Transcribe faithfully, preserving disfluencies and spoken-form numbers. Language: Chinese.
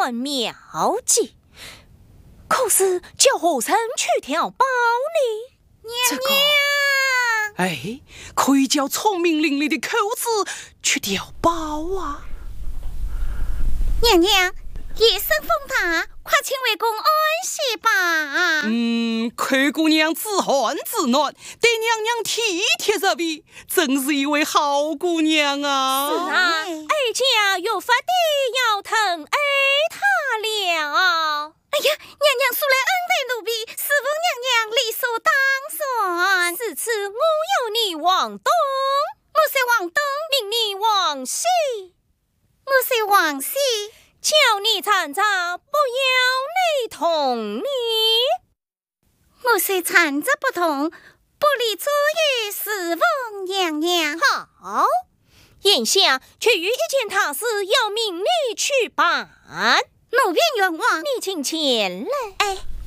段妙计，可是叫何人去调包呢？ 娘娘， 这个、哎，可以叫聪明伶俐的口子去调包啊。 娘娘，夜深风大，快请为公安息吧。 嗯，kre姑娘自寒自暖，对娘娘体贴入微，真是一位好姑娘啊。 是啊，哀家有法的要疼爱她了。 哎呀，娘娘素来恩待奴婢，侍奉娘娘理所当然。 此次我要你往东， 我是往东， 命你往西， 我是往西， 叫你参照，不要你同你。 我是参着不同，不理足于侍奉娘娘。 好，眼下却有一件大事要命你去办， 奴婢冤枉， 你请前来。 哎。